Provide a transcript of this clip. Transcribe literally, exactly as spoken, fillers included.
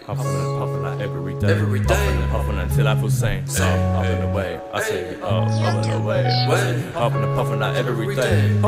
Huffing and puffing like every day. Every day. Huffing and puffing until I feel sane. So up and away, I say up, up and away. Huffing and puffing like every day.